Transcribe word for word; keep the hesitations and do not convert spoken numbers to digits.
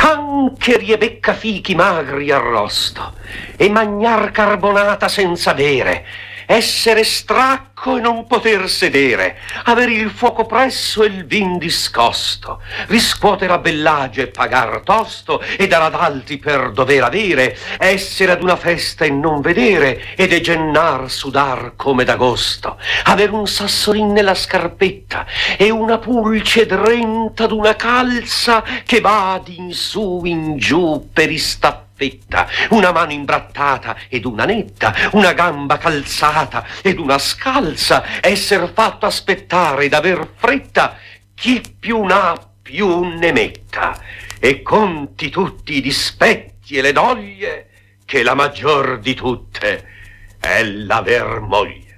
anche riebecca fichi magri arrosto, e magnar carbonata senza bere, essere stracco e non poter sedere, avere il fuoco presso e il vin discosto, riscuotere a bellage e pagar tosto, e dar ad alti per dover avere, essere ad una festa e non vedere, ed egennar sudar come d'agosto, avere un sassolin nella scarpetta e una pulce drenta d'una calza che va in su in giù per istappare, una mano imbrattata ed una netta, una gamba calzata ed una scalza, esser fatto aspettare ed aver fretta, chi più n'ha più ne metta, e conti tutti i dispetti e le doglie, che la maggior di tutte è l'aver moglie.